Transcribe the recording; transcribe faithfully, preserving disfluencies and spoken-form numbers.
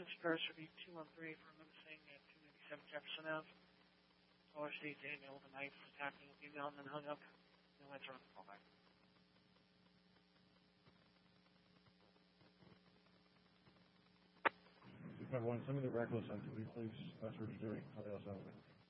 This first would be two one three for Missing at two ninety-seven Jefferson Avenue. Caller states a male with a knife was attacking a female and then hung up. No answer on the callback. Number one, send me the reckless activity, please. That's what you're doing. How else out of it?